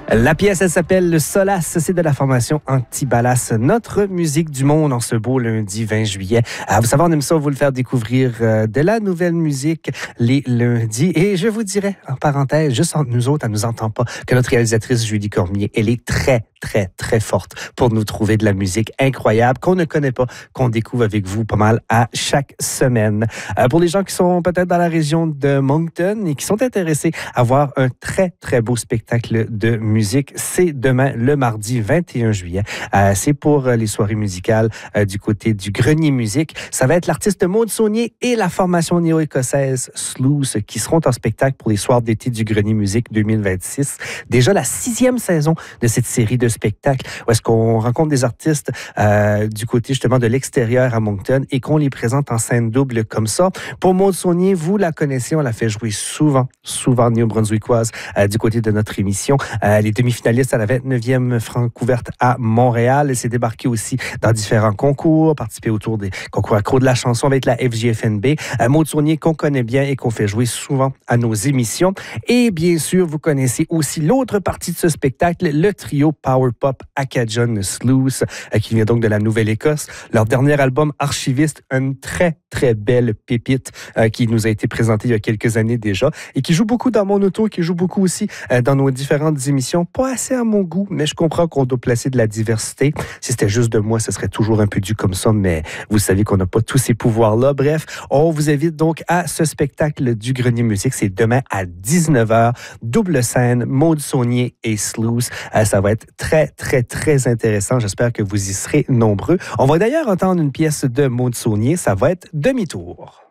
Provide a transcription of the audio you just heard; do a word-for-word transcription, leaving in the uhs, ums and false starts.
La pièce, elle s'appelle Le Solace. C'est de la formation Antibalas. Notre musique du monde en ce beau lundi vingt juillet. Ah, vous savez, on aime ça vous le faire découvrir euh, de la nouvelle musique les lundis. Et je vous dirais, en parenthèse, juste entre nous autres, elle nous entend pas, que notre réalisatrice Julie Cormier, elle est très, très, très forte pour nous trouver de la musique incroyable qu'on ne connaît pas, qu'on découvre avec vous pas mal à chaque semaine. Euh, pour les gens qui sont peut-être dans la région de Moncton et qui sont intéressés à voir un très, très beau spectacle de musique, c'est demain, le mardi vingt et un juillet. Euh, c'est pour les soirées musicales euh, du côté du Grenier Musique. Ça va être l'artiste Maude Saunier et la formation néo-écossaise Sluice qui seront en spectacle pour les soirs d'été du Grenier Musique deux mille vingt-six. Déjà la sixième saison de cette série de spectacles où est-ce qu'on rencontre des artistes euh, du côté justement de l'extérieur à Moncton et qu'on les présente en scène double comme ça. Pour Maude Saunier, vous la connaissez, on la fait jouer souvent, souvent néo-brunswickoise euh, du côté de notre émission. Euh, les demi-finalistes à la vingt-neuvième Francouverte à Montréal. Elle s'est débarquée aussi dans différents concours, participé autour des concours accro de la chanson avec la F J F N B. Euh, Maude Saunier qu'on connaît bien et qu'on fait jouer souvent à nos émissions. Et bien sûr, vous connaissez aussi l'autre partie de ce spectacle, le trio Power Pop Acadian Sluice, euh, qui vient donc de la Nouvelle-Écosse. Leur dernier album Archiviste, une très, très belle pépite euh, qui nous a été présentée il y a quelques années déjà et qui joue beaucoup dans mon auto, qui joue beaucoup aussi euh, dans nos différentes émissions. Pas assez à mon goût, mais je comprends qu'on doit placer de la diversité. Si c'était juste de moi, ce serait toujours un peu dû comme ça, mais vous savez qu'on n'a pas tous ces pouvoirs-là. Bref, on vous invite donc à ce spectacle du Grenier Musique. C'est demain à dix-neuf heures. Double scène, Maude Saunier et Sluice. Euh, ça va être très, très, très intéressant. J'espère que vous y serez nombreux. On va d'ailleurs entendre une pièce de Maude Saunier. Ça va être Demi-tour.